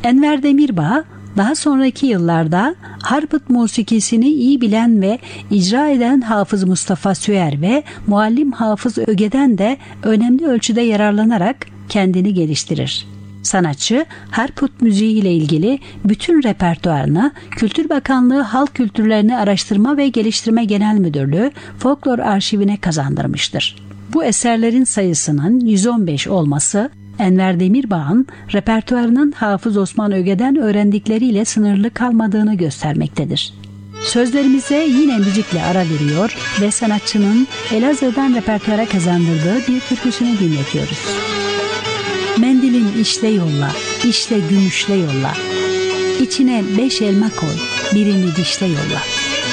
Enver Demirbağ daha sonraki yıllarda Harput musikisini iyi bilen ve icra eden Hafız Mustafa Süer ve muallim Hafız Öge'den de önemli ölçüde yararlanarak kendini geliştirir. Sanatçı, Harput müziği ile ilgili bütün repertuarını Kültür Bakanlığı Halk Kültürlerini Araştırma ve Geliştirme Genel Müdürlüğü Folklor Arşivine kazandırmıştır. Bu eserlerin sayısının 115 olması, Enver Demirbağ'ın repertuarının Hafız Osman Öge'den öğrendikleriyle sınırlı kalmadığını göstermektedir. Sözlerimize yine müzikle ara veriyor ve sanatçının Elazığ'dan repertuara kazandırdığı bir türküsünü dinletiyoruz. Mendilin işle yolla, işle gümüşle yolla. İçine 5 elma koy, birini dişle yolla.